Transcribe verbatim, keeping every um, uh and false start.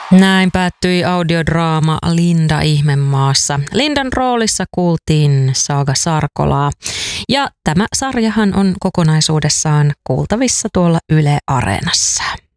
Näin päättyi audiodraama Linda Ihmemaassa. Lindan roolissa kuultiin Saaga Sarkolaa. Ja tämä sarjahan on kokonaisuudessaan kuultavissa tuolla Yle Areenassa.